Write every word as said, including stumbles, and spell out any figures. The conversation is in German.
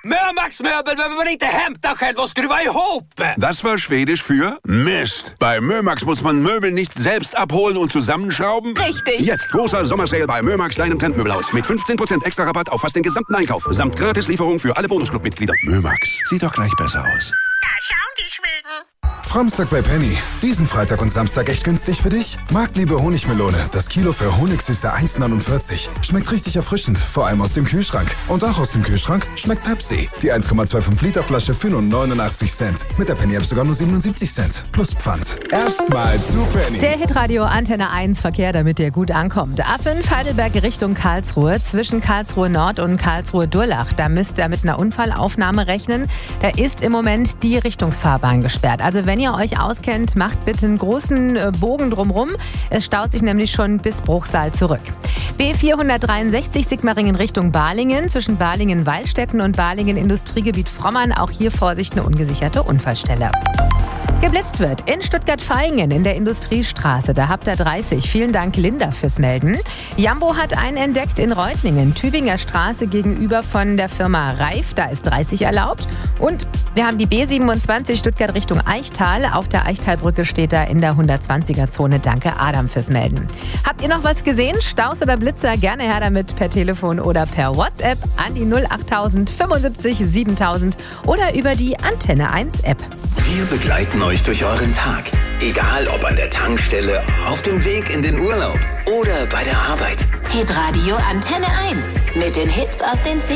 Mörmax Möbel behöver man inte hämta själv och skruva ihop. Das war Schwedisch für Mist. Bei Mörmax muss man Möbel nicht selbst abholen und zusammenschrauben. Richtig. Jetzt großer Sommersale bei Mörmax, deinem Trendmöbelhaus. Mit fünfzehn Prozent extra Rabatt auf fast den gesamten Einkauf. Samt Gratislieferung für alle Bonusclub-Mitglieder. Mörmax, sieht doch gleich besser aus. Da schauen die Schweden. Fromstag bei Penny. Diesen Freitag und Samstag echt günstig für dich? Marktliebe Honigmelone. Das Kilo für Honigsüße eins neunundvierzig. Schmeckt richtig erfrischend, vor allem aus dem Kühlschrank. Und auch aus dem Kühlschrank schmeckt Pepsi. Die eins Komma fünfundzwanzig Liter Flasche für nur neunundachtzig Cent. Mit der Penny-App sogar nur siebenundsiebzig Cent. Plus Pfand. Erstmal zu Penny. Der Hitradio Antenne eins Verkehr, damit ihr gut ankommt. A fünf Heidelberg Richtung Karlsruhe. Zwischen Karlsruhe Nord und Karlsruhe Durlach. Da müsst ihr mit einer Unfallaufnahme rechnen. Da ist im Moment die Richtungsfahrbahn gesperrt. Also wenn ihr euch auskennt, macht bitte einen großen Bogen drumherum. Es staut sich nämlich schon bis Bruchsal zurück. B vierhundertdreiundsechzig Sigmaringen Richtung Balingen. Zwischen Balingen-Wallstätten und Balingen-Industriegebiet Frommern. Auch hier Vorsicht, eine ungesicherte Unfallstelle. Geblitzt wird in Stuttgart-Vaihingen in der Industriestraße. Da habt ihr dreißig. Vielen Dank, Linda, fürs Melden. Jambo hat einen entdeckt in Reutlingen. Tübinger Straße gegenüber von der Firma Reif. Da ist dreißig erlaubt. Und wir haben die B siebenundzwanzig Stuttgart Richtung Eichtal. Auf der Eichtalbrücke steht da in der hundertzwanziger-Zone. Danke, Adam, fürs Melden. Habt ihr noch was gesehen? Staus oder Blitzer? Gerne her damit per Telefon oder per WhatsApp an die null achttausend fünfundsiebzig siebentausend oder über die Antenne eins App. Wir begleiten euch durch euren Tag. Egal ob an der Tankstelle, auf dem Weg in den Urlaub oder bei der Arbeit. Hitradio Antenne eins mit den Hits aus den